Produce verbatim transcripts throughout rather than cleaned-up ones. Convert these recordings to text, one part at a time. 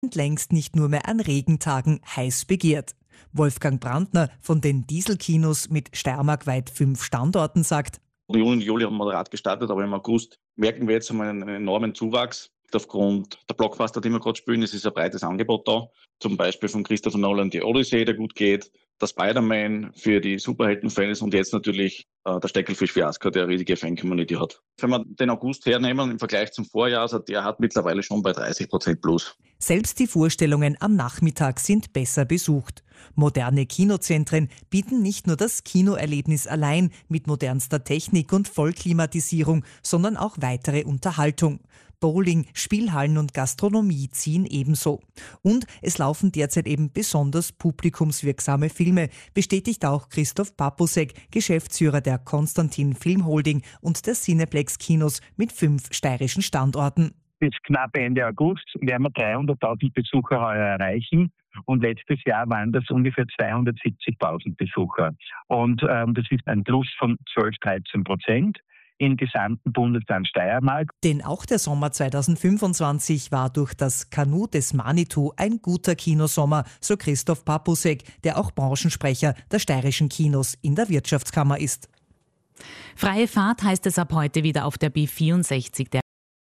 und längst nicht nur mehr an Regentagen heiß begehrt. Wolfgang Brandner von den Dieselkinos mit steiermarkweit fünf Standorten sagt: Juni und Juli haben moderat gestartet, aber im August merken wir jetzt einmal einen enormen Zuwachs. Aufgrund der Blockbuster, die wir gerade spielen, es ist ein breites Angebot da. Zum Beispiel von Christopher Nolan die Odyssey, der gut geht, der Spider-Man für die Superhelden-Fans und jetzt natürlich äh, der Steckelfisch-Fiasko, der eine riesige Fan-Community hat. Wenn wir den August hernehmen im Vergleich zum Vorjahr, also der hat mittlerweile schon bei dreißig Prozent plus. Selbst die Vorstellungen am Nachmittag sind besser besucht. Moderne Kinozentren bieten nicht nur das Kinoerlebnis allein mit modernster Technik und Vollklimatisierung, sondern auch weitere Unterhaltung. Bowling, Spielhallen und Gastronomie ziehen ebenso. Und es laufen derzeit eben besonders publikumswirksame Filme, bestätigt auch Christoph Papusek, Geschäftsführer der Konstantin Filmholding und der Cineplex Kinos mit fünf steirischen Standorten. Bis knapp Ende August werden wir dreihunderttausend Besucher heuer erreichen. Und letztes Jahr waren das ungefähr zweihundertsiebzigtausend Besucher. Und ähm, das ist ein Plus von zwölf, dreizehn Prozent. Im gesamten Bundesland Steiermark. Denn auch der Sommer zweitausendfünfundzwanzig war durch das Kanu des Manitou ein guter Kinosommer, so Christoph Papusek, der auch Branchensprecher der steirischen Kinos in der Wirtschaftskammer ist. Freie Fahrt heißt es ab heute wieder auf der B vierundsechzig. Der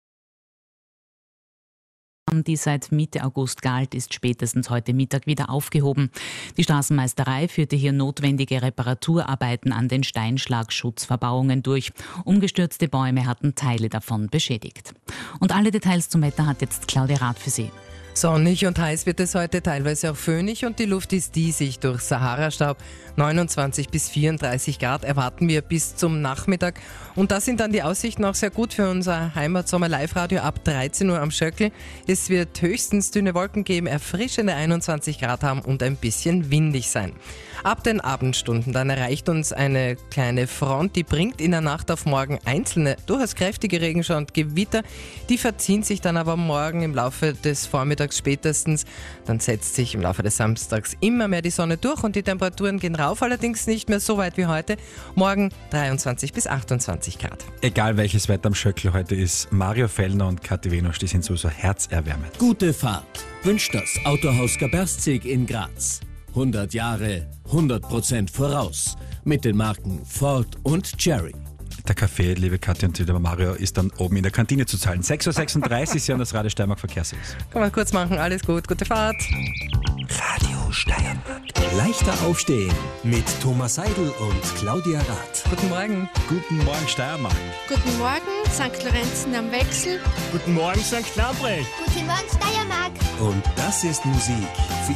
die seit Mitte August galt, ist spätestens heute Mittag wieder aufgehoben. Die Straßenmeisterei führte hier notwendige Reparaturarbeiten an den Steinschlagschutzverbauungen durch. Umgestürzte Bäume hatten Teile davon beschädigt. Und alle Details zum Wetter hat jetzt Claudia Rath für Sie. Sonnig und heiß wird es heute, teilweise auch föhnig und die Luft ist diesig durch Sahara-Staub. neunundzwanzig bis vierunddreißig Grad erwarten wir bis zum Nachmittag. Und da sind dann die Aussichten auch sehr gut für unser Heimatsommer-Live-Radio ab dreizehn Uhr am Schöckl. Es wird höchstens dünne Wolken geben, erfrischende einundzwanzig Grad haben und ein bisschen windig sein. Ab den Abendstunden dann erreicht uns eine kleine Front, die bringt in der Nacht auf morgen einzelne, durchaus kräftige Regenschauer und Gewitter. Die verziehen sich dann aber morgen im Laufe des Vormittags spätestens. Dann setzt sich im Laufe des Samstags immer mehr die Sonne durch und die Temperaturen gehen rauf, allerdings nicht mehr so weit wie heute. Morgen dreiundzwanzig bis achtundzwanzig Grad. Egal welches Wetter am Schöckl heute ist, Mario Fellner und Kathi Wenosch, die sind sowieso herzerwärmend. Gute Fahrt wünscht das Autohaus Gaberzig in Graz. hundert Jahre, hundert Prozent voraus. Mit den Marken Ford und Cherry. Der Kaffee, liebe Kathi und lieber Mario, ist dann oben in der Kantine zu zahlen. sechs Uhr sechsunddreißig, Sie haben das Radio Steiermark Verkehrsservice. Kann man kurz machen, alles gut, gute Fahrt. Radio Steiermark. Leichter aufstehen mit Thomas Seidel und Claudia Rath. Guten Morgen. Guten Morgen Steiermark. Guten Morgen Sankt Lorenzen am Wechsel. Guten Morgen Sankt Lambrecht. Guten Morgen Steiermark. Und das ist Musik für